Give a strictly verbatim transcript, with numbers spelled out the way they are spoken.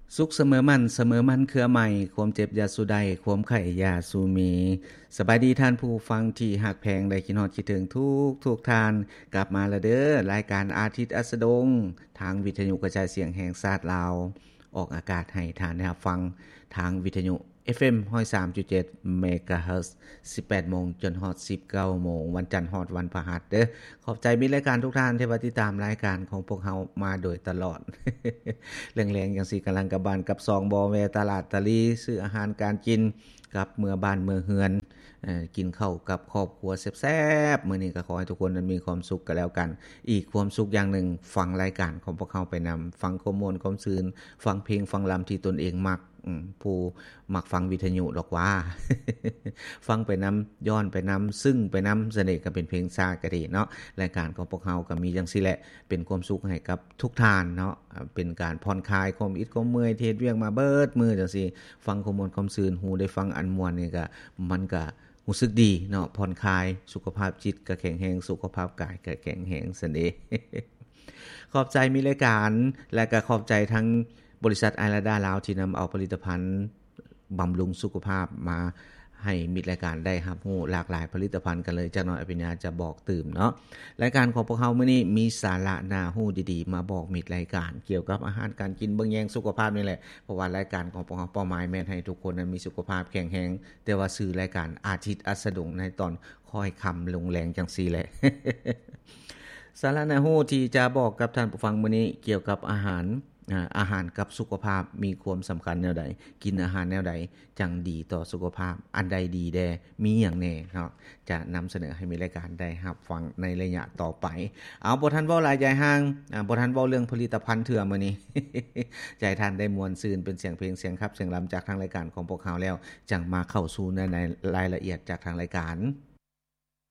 สุขเสมอมันเสมอมันเครือใหม่ความเจ็บอย่าสู้ใดความไข้อย่าสู้มีสบายดีท่านผู้ฟังที่หักแพงได้คิดฮอดคิดถึงทุกทุกท่านกลับมาแล้วเด้อรายการอาทิตย์อัสดงทางวิทยุกระจายเสียงแห่งชาติลาวออกอากาศให้ท่านได้รับฟังทางวิทยุ เอฟ เอ็ม หนึ่งศูนย์สามจุดเจ็ด เมกะเฮิรตซ์ สิบแปดโมงจนฮอด สิบเก้าโมงวันจันทร์ฮอดวันพฤหัสเด้อขอบใจมิตรรายการทุกท่านที่ติดตามรายการของพวกเฮามาโดยตลอด แรงๆจังซี่กำลังกลับบ้านกับซองบ่แวะตลาดตะลีซื้ออาหารการกินกับเมื่อบ้านเมื่อเฮือนเอ่อกินข้าวกับครอบครัวแซ่บๆมื้อนี้ก็ขอให้ทุกคนนั้นมีความสุขกันแล้วกันอีกความสุขอย่างหนึ่งฟังรายการของพวกเฮาไปนำฟังข้อมูลความซื่นฟังเพลงฟังลำที่ตนเองมักผู้มักฟังวิทยุดอกว่า ฟังไปนำย้อนไปนำซึ่งไปนำเสน่ห์ก็เป็นเพลงชาติก็ดีเนาะรายการของพวกเฮาก็มีจังซี่แหละเป็นความสุขให้กับทุกท่านเนาะเป็นการผ่อนคลายความอิดความเมื่อยเทศเวียงมาเบิดมื้อจังซี่ฟังข้อมูลความซื่นหูได้ฟังอันม่วนนี่ก็มันก็รู้สึกดีเนาะผ่อนคลายสุขภาพจิตก็แข็งแรงสุขภาพกายก็แข็งแรงซั่นเด้ ขอบใจมีรายการและก็ขอบใจทั้งบริษัทไอราดาลาวที่นำเอาผลิตภัณฑ์บำรุงสุขภาพมาให้มิตรรายการได้รับรู้หลากหลายผลิตภัณฑ์กันเลยจักหน่อยอภิญญาจะบอกตื่มเนาะรายการของพวกเฮามื้อนี้มีสาระน่ารู้ดีๆมาบอกมิตรรายการเกี่ยวกับอาหารการกินเบิ่งแยงสุขภาพนี่แหละเพราะว่ารายการของพวกเฮาเป้าหมายแม่นให้ทุกคนนั้นมีสุขภาพแข็งแรงแต่ว่าชื่อรายการอาทิตย์อัสดงในตอนค่อยค่ำลงแรงจังซี่แหละ สาระน่ารู้ที่จะบอกกับท่านผู้ฟังมื้อนี้เกี่ยวกับอาหารอ่าอาหารกับสุขภาพมีความสำคัญแนวใดกินอาหารแนวใดจังดีต่อสุขภาพอันใดดีแดมีหยังแน่เนาะจะนำเสนอให้มีรายการได้รับฟังในระยะต่อไปเอาบ่ทันเว้าหลายใหญ่ห่างอ่าบ่ทันเว้าเรื่องผลิตภัณฑ์เถื่อมื้อนี้ ใจท่านได้มวลซืนเป็นเสียงเพลงเสียงครับเสียงลําจากทางรายการของพวกเฮาแล้วจังมาเข้าสู่ในรายละเอียดจากทางรายการ